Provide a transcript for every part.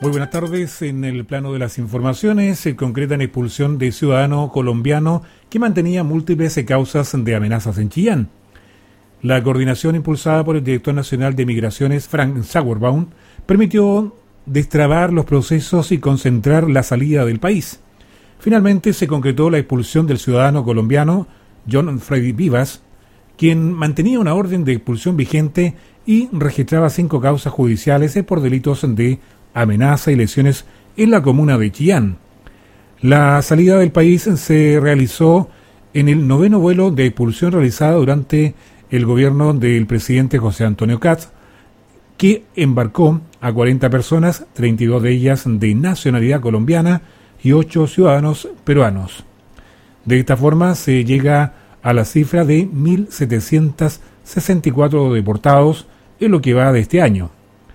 Muy buenas tardes. En el plano de las informaciones se concreta en expulsión de ciudadano colombiano que mantenía múltiples causas de amenazas en Chillán. La coordinación impulsada por el director nacional de Migraciones, Frank Sauerbaum, permitió destrabar los procesos y concentrar la salida del país. Finalmente se concretó la expulsión del ciudadano colombiano John Freddy Vivas, quien mantenía una orden de expulsión vigente y registraba 5 causas judiciales por delitos de amenaza y lesiones en la comuna de Chillán. La salida del país se realizó en el 9º vuelo de expulsión realizado durante el gobierno del presidente José Antonio Kast, que embarcó a 40 personas, 32 de ellas de nacionalidad colombiana y 8 ciudadanos peruanos. De esta forma se llega a la cifra de 1.764 deportados en lo que va de este año.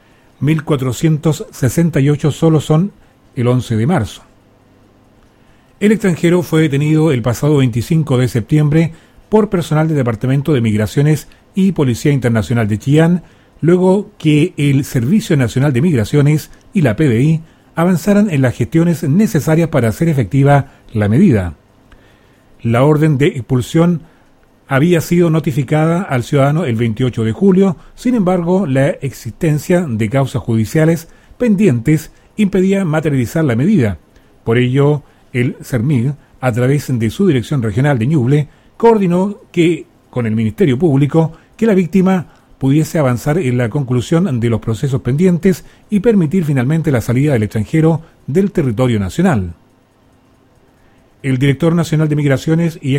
1.468 solo son el 11 de marzo. El extranjero fue detenido el pasado 25 de septiembre por personal del Departamento de Migraciones y Policía Internacional de Chillán, luego que el Servicio Nacional de Migraciones y la PDI avanzaran en las gestiones necesarias para hacer efectiva la medida. La orden de expulsión había sido notificada al ciudadano el 28 de julio, sin embargo, la existencia de causas judiciales pendientes impedía materializar la medida. Por ello, el CERMIG, a través de su Dirección Regional de Ñuble, coordinó con el Ministerio Público que la víctima pudiese avanzar en la conclusión de los procesos pendientes y permitir finalmente la salida del extranjero del territorio nacional. El director nacional de Migraciones y